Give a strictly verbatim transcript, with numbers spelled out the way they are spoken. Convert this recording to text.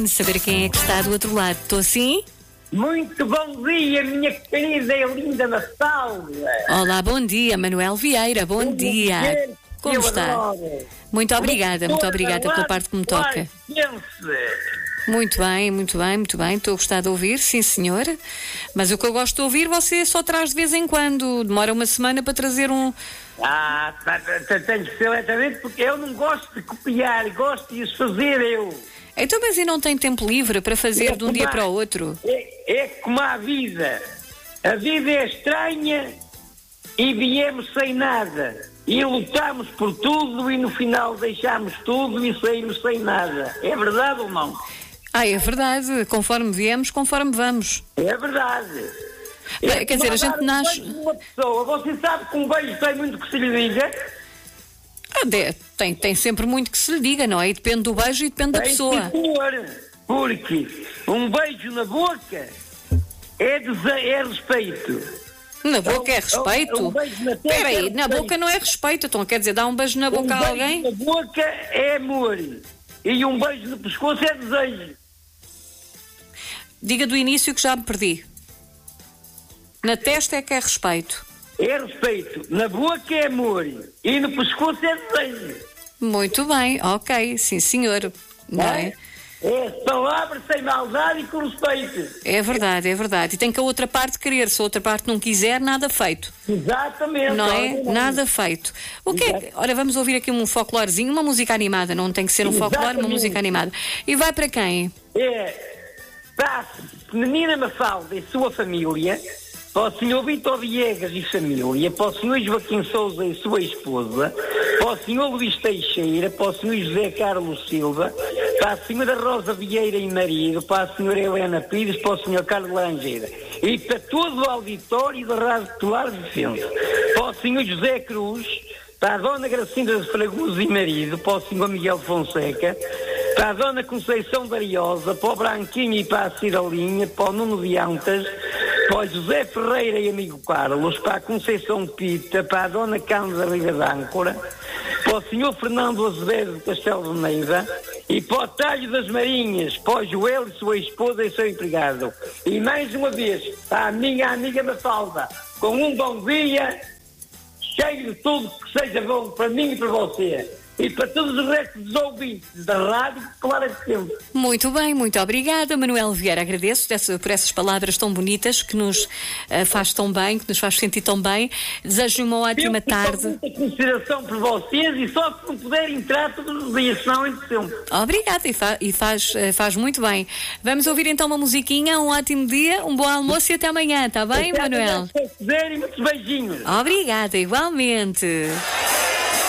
Saber quem é que está do outro lado. Estou sim? Muito bom dia, minha querida e linda Mafalda. Olá, bom dia, Manuel Vieira, bom, bom dia. dia. Como está? Adoro. Muito obrigada, muito obrigada pela parte que me toca. Muito bem, muito bem, muito bem. Estou a gostar de ouvir, sim senhor. Mas o que eu gosto de ouvir você só traz de vez em quando. Demora uma semana para trazer um... Ah, tenho que ser lentamente porque eu não gosto de copiar, gosto de os fazer eu. Então, mas e não tem tempo livre para fazer é de um dia a, para o outro? É, é como a vida. A vida é estranha e viemos sem nada. E lutamos por tudo e no final deixamos tudo e saímos sem nada. É verdade ou não? Ah, é verdade. Conforme viemos, conforme vamos. É verdade. É, quer dizer, a gente nasce... Uma pessoa, você sabe que um beijo tem muito que se lhe diga? Ah, de, tem, tem sempre muito que se lhe diga, não é? E depende do beijo e depende da pessoa. Senhor, porque um beijo na boca é, de, é respeito. Na boca é respeito? Um, um Espera aí, é na boca não é respeito. Então quer dizer, dá um beijo na boca um a alguém? Um beijo na boca é amor. E um beijo no pescoço é desejo. Diga do início que já me perdi. Na testa é que é respeito. É respeito. Na boca é amor. E no pescoço é desejo. Muito bem, ok. Sim, senhor. Não é? É palavras sem maldade e com respeito. É verdade, é verdade. E tem que a outra parte querer. Se a outra parte não quiser, nada feito. Exatamente. Não é? Nada feito. O que é? Ora, vamos ouvir aqui um folclorezinho, uma música animada. Não tem que ser um folclore, uma música animada. E vai para quem? É para a menina Mafalda e sua família, para o senhor Vitor Viegas e família, para o senhor Joaquim Sousa e sua esposa, para o senhor Luís Teixeira, para o senhor José Carlos Silva, para a senhora Rosa Vieira e marido, para a senhora Helena Pires, para o senhor Carlos Langeira e para todo o auditório da Rádio Popular de Defensa, para o senhor José Cruz, para a dona Gracinda de Fragoso e marido, para o senhor Miguel Fonseca, para a dona Conceição Dariosa, para o Branquinho e para a Ciralinha, para o Nuno de Antas, para o José Ferreira e amigo Carlos, para a Conceição Pita, para a dona Cândida Riga d'Âncora, para o senhor Fernando Azevedo de Castelo de Neiva e para o Talho das Marinhas, para o Joel e sua esposa e seu empregado. E mais uma vez, para a minha amiga Mafalda, com um bom dia, cheio de tudo que seja bom para mim e para você. E para todos os restos dos ouvintes da Rádio Popular de Sempre. Muito bem, muito obrigada, Manuel Vieira. Agradeço dessa, por essas palavras tão bonitas que nos uh, faz tão bem, que nos faz sentir tão bem. Desejo uma ótima Eu tarde. Eu tenho muita consideração por vocês e só se não puder entrar todos os dias, senão em sempre. Obrigada e, fa e faz, uh, faz muito bem. Vamos ouvir então uma musiquinha, um ótimo dia, um bom almoço e até amanhã, está bem, até Manuel? Amanhã, se quiser, e muitos beijinhos. Obrigada, igualmente.